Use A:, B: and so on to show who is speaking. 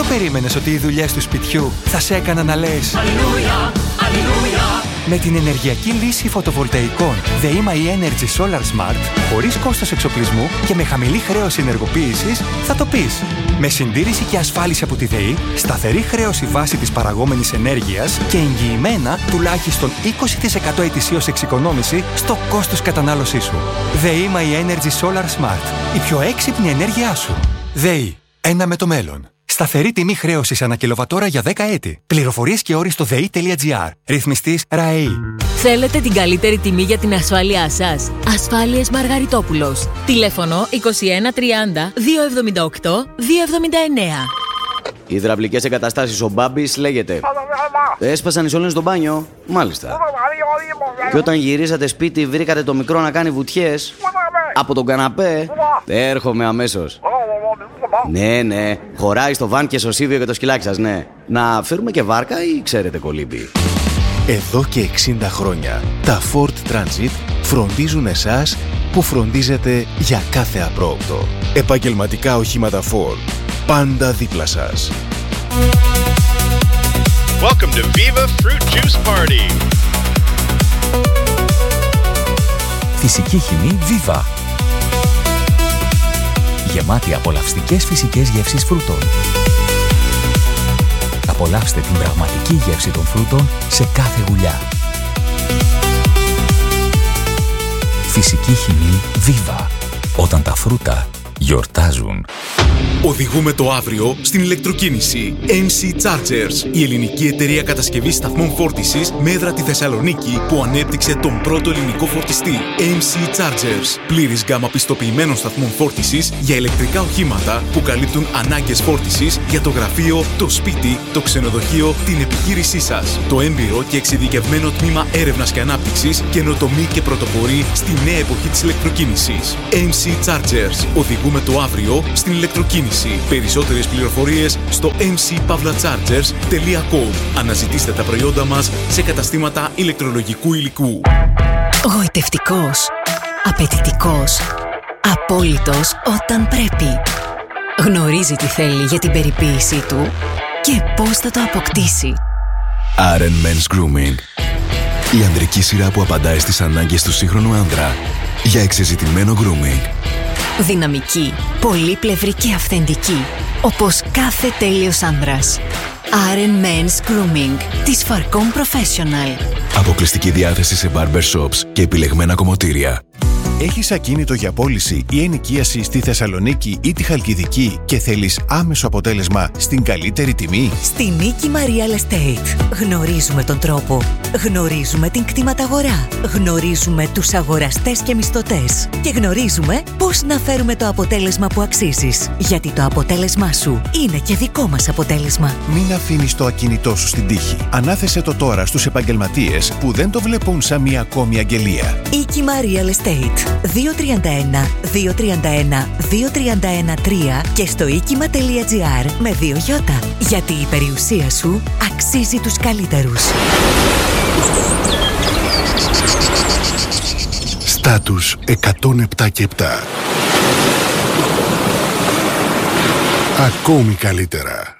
A: περίμενες ότι οι δουλειές του σπιτιού θα σε έκαναν να λες
B: Αλληλούια, αλληλούια.
A: Με την ενεργειακή λύση φωτοβολταϊκών ΔΕΗ Energy Solar Smart, χωρίς κόστος εξοπλισμού και με χαμηλή χρέωση ενεργοποίησης, θα το πεις. Με συντήρηση και ασφάλιση από τη ΔΕΗ, σταθερή χρέωση βάση της παραγόμενης ενέργειας και εγγυημένα τουλάχιστον 20% ετησίως εξοικονόμηση στο κόστος κατανάλωσής σου. ΔΕΗ Energy Solar Smart. Η πιο έξυπνη ενέργειά σου. ΔΕΗ. Ένα με το μέλλον. Σταθερή τιμή χρέωσης ανά κιλοβατόρα για 10 έτη. Πληροφορίες και όροι στο ΔΕΗ.gr. Ρυθμιστής ΡΑΕΗ.
C: Θέλετε την καλύτερη τιμή για την ασφάλειά σας? Ασφάλειες Μαργαριτόπουλος. Τηλέφωνο 21 30 278 279.
D: Οι υδραυλικές εγκαταστάσεις ο Μπάμπης λέγεται. Έσπασαν οι σωλήνες στο μπάνιο. Μάλιστα. Και όταν γυρίσατε σπίτι βρήκατε το μικρό να κάνει βουτιές από τον καναπέ. Έρχομαι αμέσως. Ναι, χωράει στο βαν και στο σίβιο και το σκυλάκι σας, ναι. Να φέρουμε και βάρκα ή ξέρετε κολύμπι?
E: Εδώ και 60 χρόνια τα Ford Transit φροντίζουν εσάς που φροντίζετε για κάθε απρόοπτο. Επαγγελματικά οχήματα Ford. Πάντα δίπλα σας.
F: Welcome to Viva Fruit Juice Party.
G: Φυσική χυμή Viva. Γεμάτη απολαυστικές φυσικές γεύσεις φρούτων. Απολαύστε την πραγματική γεύση των φρούτων σε κάθε γουλιά. Φυσική χυμή Viva. Όταν τα φρούτα γιορτάζουν.
E: Οδηγούμε το αύριο στην ηλεκτροκίνηση. MC Chargers, η ελληνική εταιρεία κατασκευής σταθμών φόρτισης με έδρα τη Θεσσαλονίκη που ανέπτυξε τον πρώτο ελληνικό φορτιστή. MC Chargers, πλήρης γκάμα πιστοποιημένων σταθμών φόρτισης για ηλεκτρικά οχήματα που καλύπτουν ανάγκες φόρτισης για το γραφείο, το σπίτι, το ξενοδοχείο, την επιχείρησή σας. Το έμπειρο και εξειδικευμένο τμήμα έρευνας και ανάπτυξης, καινοτομή και πρωτοπορεί στη νέα εποχή της ηλεκτροκίνησης. MC Chargers, οδηγούμε το αύριο στην ηλεκτροκίνηση. Περισσότερες πληροφορίες στο mcpavlachargers.com. Αναζητήστε τα προϊόντα μας σε καταστήματα ηλεκτρολογικού υλικού.
H: Γοητευτικός, απαιτητικός, απόλυτος όταν πρέπει. Γνωρίζει τι θέλει για την περιποίησή του και πώς θα το αποκτήσει.
E: Aren Men's Grooming. Η ανδρική σειρά που απαντάει στις ανάγκες του σύγχρονου άνδρα για εξεζητημένο grooming.
H: Δυναμική, πολύπλευρη και αυθεντική, όπως κάθε τέλειος άνδρας. Aren Men's Grooming της Farcom Professional.
E: Αποκλειστική διάθεση σε barber shops και επιλεγμένα κομμωτήρια. Έχεις ακίνητο για πώληση ή ενοικίαση στη Θεσσαλονίκη ή τη Χαλκιδική και θέλεις άμεσο αποτέλεσμα στην καλύτερη τιμή?
H: Στη Νίκη Real Estate γνωρίζουμε τον τρόπο, γνωρίζουμε την κτηματαγορά, γνωρίζουμε τους αγοραστές και μισθωτές και γνωρίζουμε πώς να φέρουμε το αποτέλεσμα που αξίζεις. Γιατί το αποτέλεσμά σου είναι και δικό μας αποτέλεσμα.
E: Μην αφήνεις το ακίνητό σου στην τύχη. Ανάθεσε το τώρα στους επαγγελματίες που δεν το βλέπουν σαν μια ακόμη αγγελία.
H: Νίκη Real Estate 231 231 231 3 και στο oikima.gr με 2 γιώτα. Γιατί η περιουσία σου αξίζει τους καλύτερους.
E: Στάτους 107 και 7. Ακόμη καλύτερα.